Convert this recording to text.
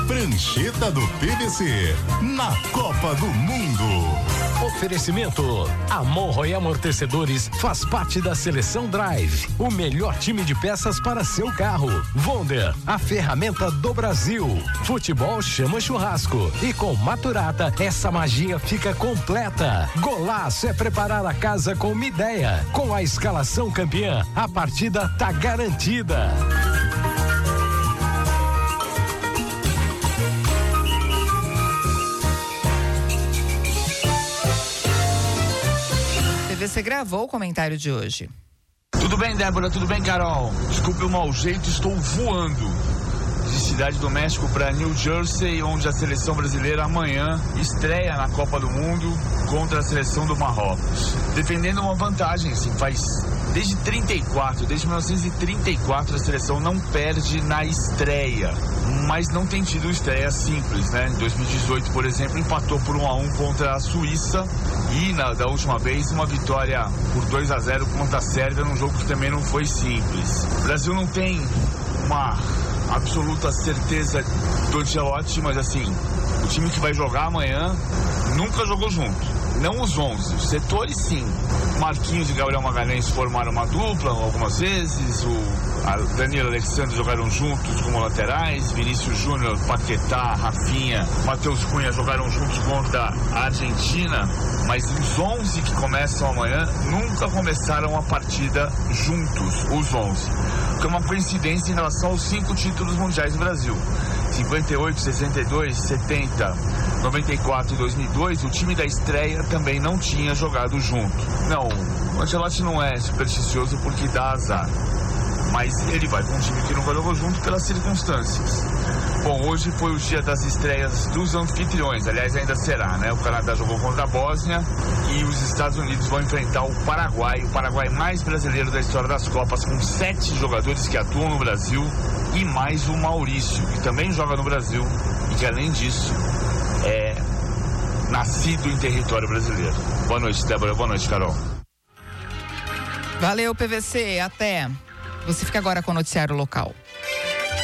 Prancheta do PVC, na Copa do Mundo. Oferecimento: Amorro e Amortecedores faz parte da Seleção Drive, o melhor time de peças para seu carro. Wonder, a ferramenta do Brasil. Futebol chama churrasco e com Maturata essa magia fica completa. Golaço é preparar a casa com uma ideia. Com a escalação campeã, a partida tá garantida. Você gravou o comentário de hoje. Tudo bem, Débora? Tudo bem, Carol? Desculpe o mau jeito, estou voando de Cidade do México para New Jersey, onde a seleção brasileira amanhã estreia na Copa do Mundo contra a seleção do Marrocos. Defendendo uma vantagem, assim, desde 1934 a seleção não perde na estreia, mas não tem tido estreia simples, né? Em 2018, por exemplo, empatou por 1-1 contra a Suíça e da última vez uma vitória por 2-0 contra a Sérvia, num jogo que também não foi simples. O Brasil não tem uma absoluta certeza do Ancelotti, mas assim, o time que vai jogar amanhã nunca jogou junto. Não os 11, os setores sim. Marquinhos e Gabriel Magalhães formaram uma dupla algumas vezes, a Danilo e Alexandre jogaram juntos como laterais, Vinícius Júnior, Paquetá, Rafinha, Matheus Cunha jogaram juntos contra a Argentina, mas os 11 que começam amanhã nunca começaram a partida juntos, os 11. Que é uma coincidência em relação aos 5 títulos mundiais do Brasil. 58, 62, 70, 94 e 2002, o time da estreia também não tinha jogado junto. Não, o Ancelotti não é supersticioso porque dá azar, mas ele vai com um time que nunca jogou junto pelas circunstâncias. Bom, hoje foi o dia das estreias dos anfitriões, aliás ainda será, né? O Canadá jogou contra a Bósnia e os Estados Unidos vão enfrentar o Paraguai mais brasileiro da história das Copas, com 7 jogadores que atuam no Brasil e mais o Maurício, que também joga no Brasil e que além disso é nascido em território brasileiro. Boa noite, Débora. Boa noite, Carol. Valeu, PVC. Até. Você fica agora com o noticiário local.